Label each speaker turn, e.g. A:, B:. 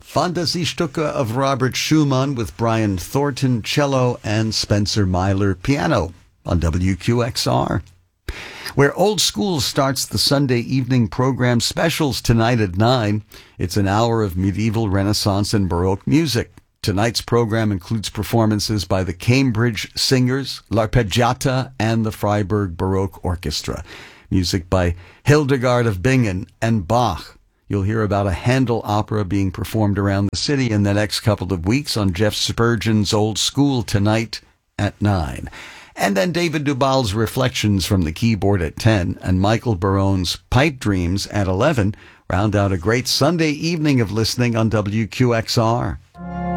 A: Fantasiestücke of Robert Schumann with Brian Thornton, cello, and Spencer Myler, piano on WQXR. Where Old School starts the Sunday evening program specials tonight at 9. It's an hour of medieval, Renaissance, and Baroque music. Tonight's program includes performances by the Cambridge Singers, L'Arpeggiata, and the Freiburg Baroque Orchestra. Music by Hildegard of Bingen and Bach. You'll hear about a Handel opera being performed around the city in the next couple of weeks on Jeff Spurgeon's Old School tonight at 9. And then David Dubal's Reflections from the Keyboard at 10 and Michael Barone's Pipe Dreams at 11 round out a great Sunday evening of listening on WQXR.